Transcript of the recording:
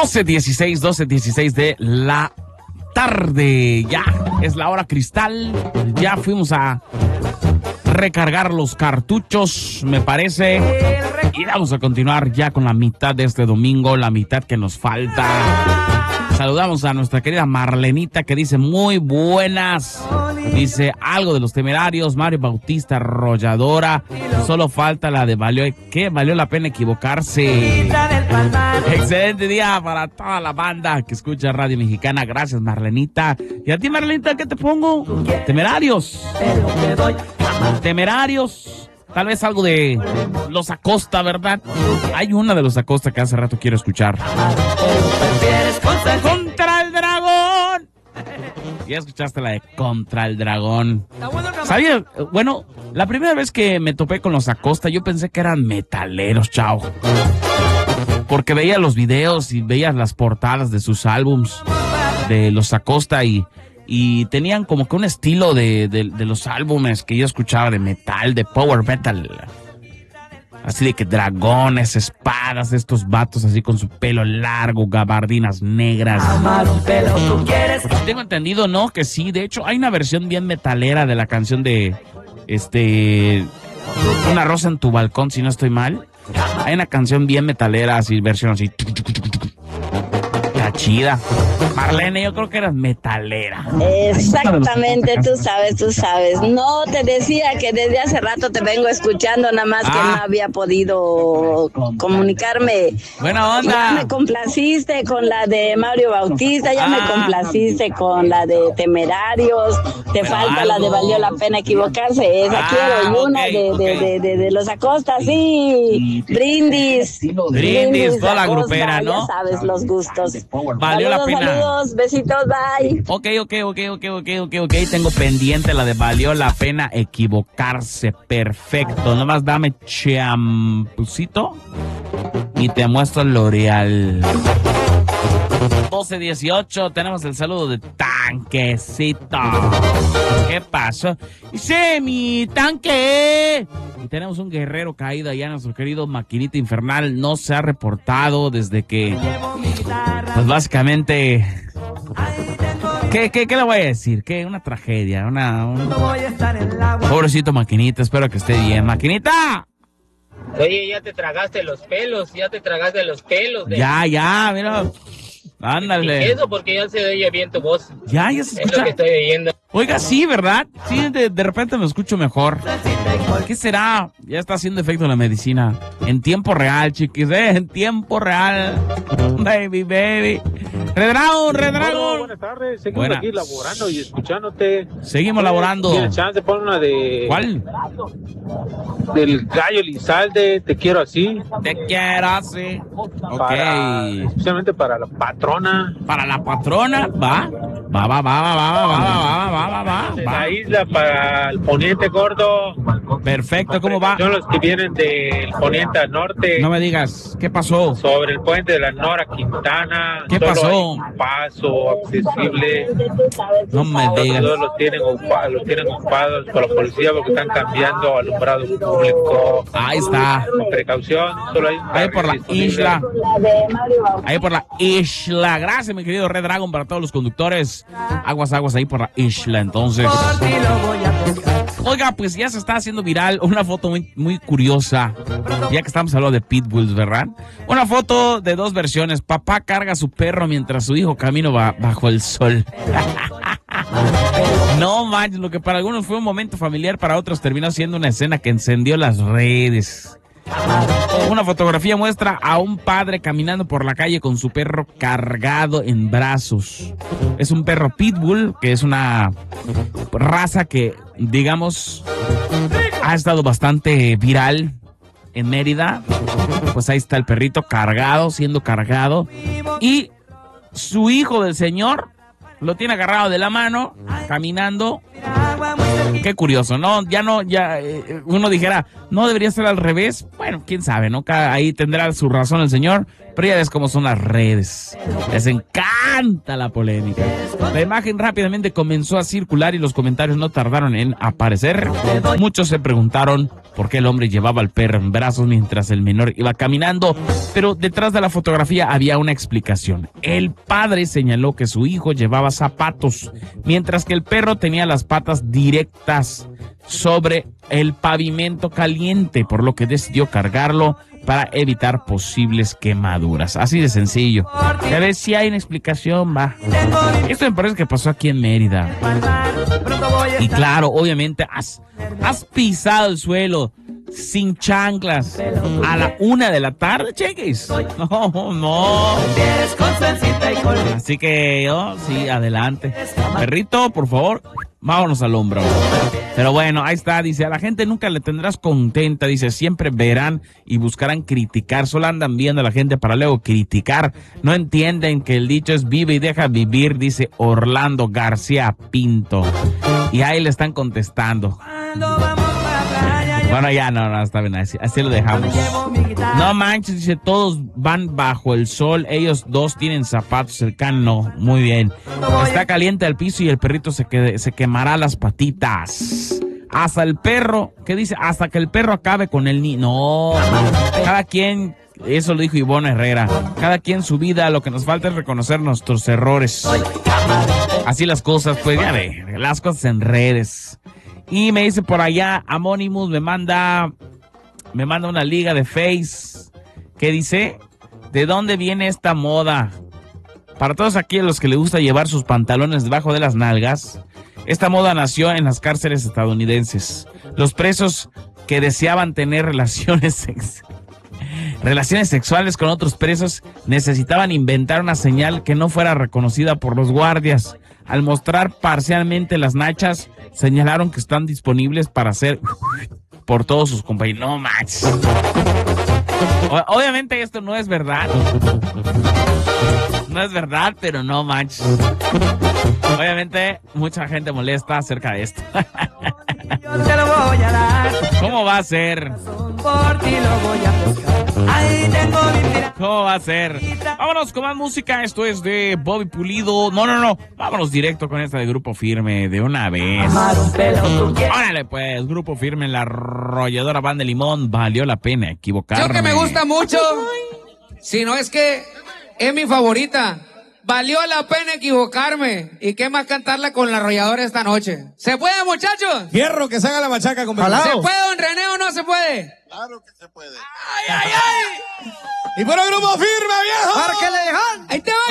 12:16 de la tarde. Ya es la hora cristal. Ya fuimos a recargar los cartuchos, me parece. Y vamos a continuar ya con la mitad de este domingo, la mitad que nos falta. Saludamos a nuestra querida Marlenita, que dice muy buenas. Dice algo de Los Temerarios, Mario Bautista, Arrolladora. Solo falta la de valió la pena equivocarse. Excelente día para toda la banda que escucha Radio Mexicana. Gracias, Marlenita. Y a ti, Marlenita, ¿qué te pongo? Temerarios. Temerarios. Tal vez algo de Los Acosta, ¿verdad? Hay una de Los Acosta que hace rato quiero escuchar. ¡Contra el Dragón! Ya escuchaste la de Contra el Dragón. ¿Sabías? Bueno, la primera vez que me topé con Los Acosta, yo pensé que eran metaleros, chao. Porque veía los videos y veía las portadas de sus álbums de Los Acosta y tenían como que un estilo de los álbumes que yo escuchaba de metal, de power metal. Así de que dragones, espadas, estos vatos así con su pelo largo, gabardinas negras. Tengo entendido, ¿no? Que sí, de hecho hay una versión bien metalera de la canción de Una rosa en tu balcón, si no estoy mal. Hay una canción bien metalera, así, versión así. Está chida. Marlene, yo creo que eras metalera. Exactamente, tú sabes. No, te decía que desde hace rato te vengo escuchando, nada más que no había podido comunicarme. Buena onda. Ya me complaciste con la de Mario Bautista, ya me complaciste con la de Temerarios, te falta la de Valió la Pena Equivocarse, esa quiero, y una de Los Acosta, sí, Brindis, toda la grupera, ¿no? Ya sabes los gustos. Valió la pena. Saludos, besitos, bye. Ok. Tengo pendiente la de Valió la Pena Equivocarse. Perfecto. Nomás dame champucito y te muestro el L'Oreal. 12:18, tenemos el saludo de Tanquecito. ¿Qué pasó? Dice mi tanque. Y tenemos un guerrero caído allá, nuestro querido Maquinita Infernal. No se ha reportado desde que, pues básicamente, ¿qué le voy a decir? ¿Qué? Una tragedia, pobrecito Maquinita, espero que esté bien. ¡Maquinita! Oye, ya te tragaste los pelos. Ya, mira. Ándale. ¿Y eso? Porque ya se oye bien tu voz. Ya se escucha. Es lo que estoy oyendo. Oiga, sí, ¿verdad? Sí, de repente me escucho mejor. ¿Qué será? Ya está haciendo efecto la medicina. En tiempo real, chiquis, en tiempo real. Baby. Redragon. Buenas tardes, seguimos aquí laborando y escuchándote. Seguimos laborando. Tiene chance, pon una de... ¿Cuál? Del Gallo Lizalde, Te Quiero Así. Te quiero así. Ok. Especialmente para la patrona. ¿Para la patrona? Va. La isla para el poniente gordo. Perfecto, ¿cómo va? Son los que vienen del poniente al norte. No me digas, ¿qué pasó? Sobre el puente de la Nora Quintana. ¿Qué pasó? Hay un paso accesible. No me digas. Todos los tienen ocupados por la policía porque están cambiando alumbrado público. Ahí está. Con precaución, solo hay un ahí por la isla. Ahí por la isla. Gracias, mi querido Red Dragon, para todos los conductores. Aguas ahí por la isla, entonces. Oiga, pues ya se está haciendo viral una foto muy curiosa, ya que estamos hablando de pitbulls, ¿verdad? Una foto de dos versiones. Papá carga a su perro mientras su hijo camina bajo el sol. No manches, lo que para algunos fue un momento familiar, para otros terminó siendo una escena que encendió las redes. Una fotografía muestra a un padre caminando por la calle con su perro cargado en brazos. Es un perro pitbull, que es una raza que, digamos, ha estado bastante viral en Mérida. Pues ahí está el perrito siendo cargado. Y su hijo del señor lo tiene agarrado de la mano, caminando. Qué curioso, ¿no? Uno dijera, no debería ser al revés. Bueno, quién sabe, ¿no? Ahí tendrá su razón el señor, pero ya ves cómo son las redes. Les encanta tanta la polémica. La imagen rápidamente comenzó a circular y los comentarios no tardaron en aparecer. Muchos se preguntaron por qué el hombre llevaba al perro en brazos mientras el menor iba caminando, pero detrás de la fotografía había una explicación. El padre señaló que su hijo llevaba zapatos, mientras que el perro tenía las patas directas sobre el pavimento caliente, por lo que decidió cargarlo para evitar posibles quemaduras. Así de sencillo. Ya ves, si hay una explicación, va. Esto me parece que pasó aquí en Mérida. Y claro, obviamente has pisado el suelo sin chanclas a la 1 de la tarde, cheques. No. Así que yo, sí, adelante. Perrito, por favor, vámonos al hombro. Pero bueno, ahí está, dice, a la gente nunca le tendrás contenta, dice, siempre verán y buscarán criticar, solo andan viendo a la gente para luego criticar, no entienden que el dicho es vive y deja vivir, dice Orlando García Pinto. Y ahí le están contestando. Bueno, ya no, está bien, así lo dejamos. No manches, dice, todos van bajo el sol, ellos dos tienen zapatos, el can no, muy bien. Está caliente el piso y el perrito se quemará las patitas. Hasta el perro, ¿qué dice? Hasta que el perro acabe con el niño. No, cada quien, eso lo dijo Ivonne Herrera, cada quien su vida, lo que nos falta es reconocer nuestros errores. Así las cosas, pues ya ve, las cosas en redes. Y me dice por allá, Amonimus me manda una liga de Face que dice, ¿de dónde viene esta moda? Para todos aquellos los que les gusta llevar sus pantalones debajo de las nalgas, esta moda nació en las cárceles estadounidenses. Los presos que deseaban tener relaciones sexuales con otros presos necesitaban inventar una señal que no fuera reconocida por los guardias. Al mostrar parcialmente las nachas, señalaron que están disponibles para hacer por todos sus compañeros. No manches. Obviamente esto no es verdad. No es verdad, pero no manches. Obviamente mucha gente molesta acerca de esto. ¿Cómo va a ser? ¿Cómo va a ser? Vámonos con más música. Esto es de Bobby Pulido. No. Vámonos directo con esta de Grupo Firme de una vez. Órale pues, Grupo Firme, la arrolladora Banda de Limón. Valió la pena equivocarme. Yo que me gusta mucho, si no es que es mi favorita. Valió la pena equivocarme. ¿Y qué más cantarla con la arrolladora esta noche? ¿Se puede, muchachos? Fierro que se haga la machaca con ¿Se puede, don René, o no se puede? Claro que se puede. ¡Ay! Y por el Grupo Firme, viejo. ¡Márquele, dejan! ¡Ahí te va!